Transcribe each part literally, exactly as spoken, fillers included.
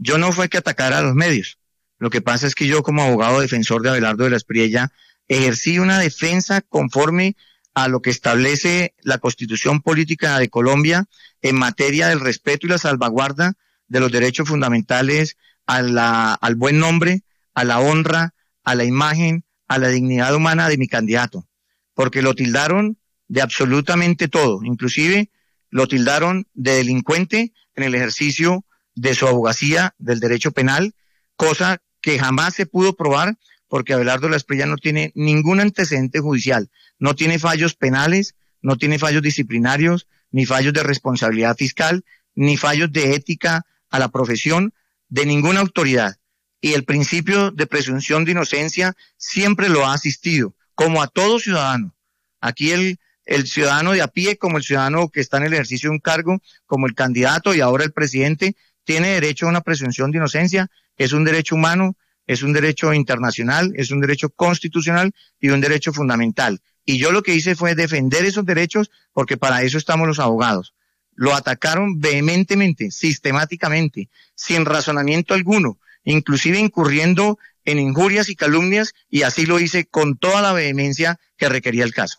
Yo no fue que atacara a los medios. Lo que pasa es que yo, como abogado defensor de Abelardo de la Espriella, ejercí una defensa conforme a lo que establece la Constitución Política de Colombia en materia del respeto y la salvaguarda de los derechos fundamentales a la, al buen nombre, a la honra, a la imagen, a la dignidad humana de mi candidato, porque lo tildaron de absolutamente todo, inclusive lo tildaron de delincuente en el ejercicio de su abogacía del derecho penal, cosa que jamás se pudo probar porque Abelardo de la Espriella no tiene ningún antecedente judicial, no tiene fallos penales, no tiene fallos disciplinarios, ni fallos de responsabilidad fiscal, ni fallos de ética a la profesión de ninguna autoridad. Y el principio de presunción de inocencia siempre lo ha asistido, como a todo ciudadano. Aquí el, el ciudadano de a pie, como el ciudadano que está en el ejercicio de un cargo, como el candidato y ahora el presidente, tiene derecho a una presunción de inocencia, es un derecho humano, es un derecho internacional, es un derecho constitucional y un derecho fundamental. Y yo lo que hice fue defender esos derechos porque para eso estamos los abogados. Lo atacaron vehementemente, sistemáticamente, sin razonamiento alguno, inclusive incurriendo en injurias y calumnias, y así lo hice con toda la vehemencia que requería el caso.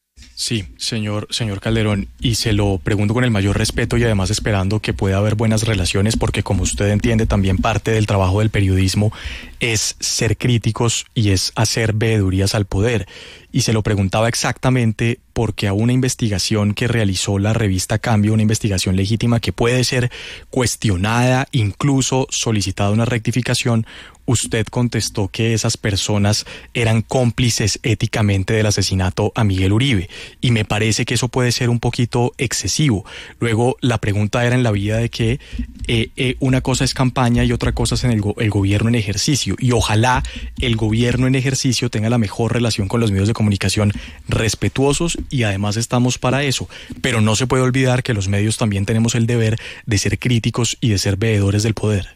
Sí, señor, señor Calderón, y se lo pregunto con el mayor respeto y además esperando que pueda haber buenas relaciones, porque como usted entiende, también parte del trabajo del periodismo es ser críticos y es hacer veedurías al poder. Y se lo preguntaba exactamente porque a una investigación que realizó la revista Cambio, una investigación legítima que puede ser cuestionada, incluso solicitada una rectificación, usted contestó que esas personas eran cómplices éticamente del asesinato a Miguel Uribe. Y me parece que eso puede ser un poquito excesivo. Luego, la pregunta era en la vía de que eh, eh, una cosa es campaña y otra cosa es en el, go- el gobierno en ejercicio. Y ojalá el gobierno en ejercicio tenga la mejor relación con los medios de comunicación, respetuosos, y además estamos para eso. Pero no se puede olvidar que los medios también tenemos el deber de ser críticos y de ser veedores del poder.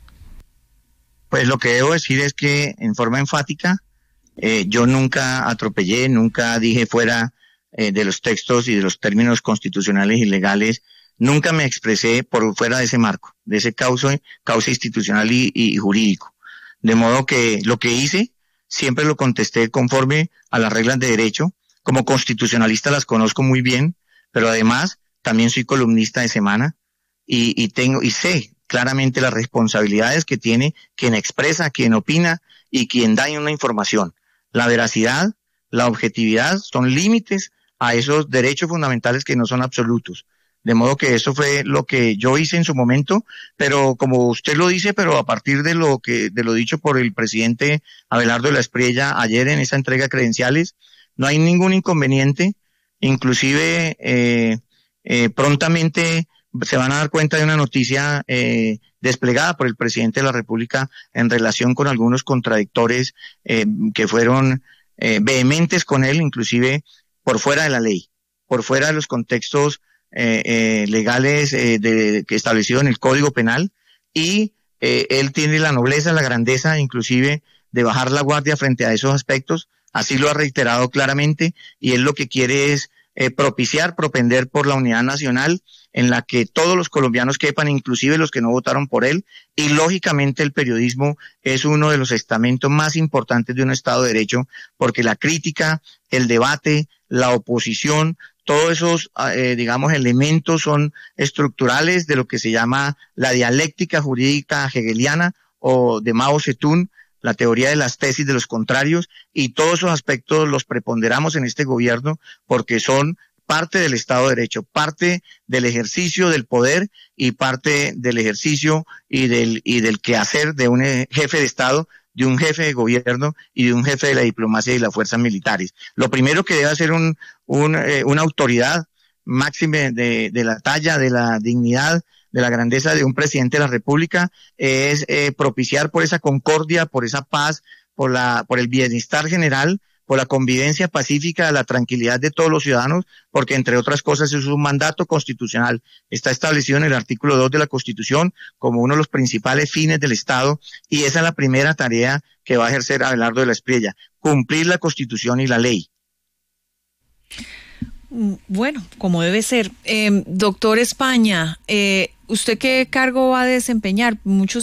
Pues lo que debo decir es que en forma enfática, eh, yo nunca atropellé, nunca dije fuera eh, de los textos y de los términos constitucionales y legales, nunca me expresé por fuera de ese marco, de ese cauce, cauce institucional y, y jurídico. De modo que lo que hice siempre lo contesté conforme a las reglas de derecho. Como constitucionalista las conozco muy bien, pero además también soy columnista de Semana y, y tengo y sé claramente las responsabilidades que tiene quien expresa, quien opina y quien da una información. La veracidad, la objetividad son límites a esos derechos fundamentales que no son absolutos. De modo que eso fue lo que yo hice en su momento, pero como usted lo dice, pero a partir de lo que de lo dicho por el presidente Abelardo de la Espriella ayer en esa entrega de credenciales, no hay ningún inconveniente, inclusive eh, eh, prontamente se van a dar cuenta de una noticia eh, desplegada por el presidente de la República en relación con algunos contradictores eh, que fueron eh, vehementes con él, inclusive por fuera de la ley, por fuera de los contextos eh, eh, legales eh, de, que establecido en el Código Penal, y eh, él tiene la nobleza, la grandeza, inclusive de bajar la guardia frente a esos aspectos. Así lo ha reiterado claramente, y él lo que quiere es eh, propiciar, propender por la unidad nacional en la que todos los colombianos quepan, inclusive los que no votaron por él, y lógicamente el periodismo es uno de los estamentos más importantes de un Estado de Derecho, porque la crítica, el debate, la oposición, todos esos, eh, digamos, elementos son estructurales de lo que se llama la dialéctica jurídica hegeliana o de Mao Zedong, la teoría de las tesis de los contrarios, y todos esos aspectos los preponderamos en este gobierno porque son parte del Estado de Derecho, parte del ejercicio del poder y parte del ejercicio y del, y del quehacer de un jefe de Estado, de un jefe de gobierno y de un jefe de la diplomacia y las fuerzas militares. Lo primero que debe hacer un, un, eh, una autoridad máxima de, de la talla, de la dignidad, de la grandeza de un presidente de la República es eh, propiciar por esa concordia, por esa paz, por la, por el bienestar general, por la convivencia pacífica, la tranquilidad de todos los ciudadanos, porque entre otras cosas es un mandato constitucional. Está establecido en el artículo dos de la Constitución como uno de los principales fines del Estado, y esa es la primera tarea que va a ejercer Abelardo de la Espriella, cumplir la Constitución y la ley. Bueno, como debe ser. Eh, doctor España, eh, ¿usted qué cargo va a desempeñar? Muchos